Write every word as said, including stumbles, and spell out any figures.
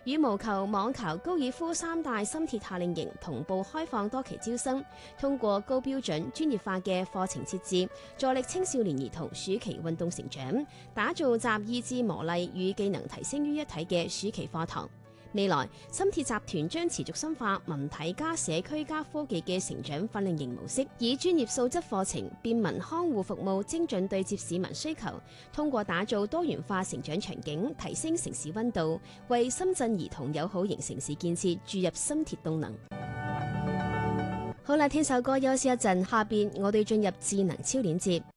羽毛球、網球、高爾夫三大深鐵夏令營同步開放多期招生，通過高標準、專業化嘅課程設置，助力青少年兒童暑期運動成長，打造集意志磨礪與技能提升於一體嘅暑期課堂。未來，深鐵集團將持續深化文體加社區加科技嘅成長訓練營模式，以專業素質課程、便民看護服務精準對接市民需求，通過打造多元化成長場景，提升城市溫度，為深圳兒童友好型城市建設注入深鐵動能。好啦，聽首歌休息一陣，下邊我哋進入智能超鏈接。